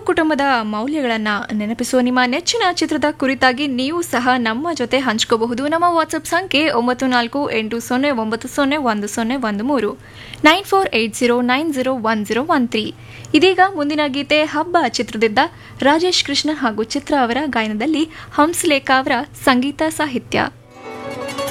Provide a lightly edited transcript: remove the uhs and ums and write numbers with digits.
ಕುಟುಂಬದ ಮೌಲ್ಯಗಳನ್ನು ನೆನಪಿಸುವ ನಿಮ್ಮ ನೆಚ್ಚಿನ ಚಿತ್ರದ ಕುರಿತಾಗಿ ನೀವು ಸಹ ನಮ್ಮ ಜೊತೆ ಹಂಚ್ಕೋಬಹುದು. ನಮ್ಮ ವಾಟ್ಸಪ್ ಸಂಖ್ಯೆ 9480901013 9480901013. ಇದೀಗ ಮುಂದಿನ ಗೀತೆ ಹಬ್ಬ ಚಿತ್ರದಿಂದ ರಾಜೇಶ್ ಕೃಷ್ಣ ಹಾಗೂ ಚಿತ್ರ ಅವರ ಗಾಯನದಲ್ಲಿ ಹಂಸಲೇಖ ಅವರ ಸಂಗೀತ ಸಾಹಿತ್ಯ.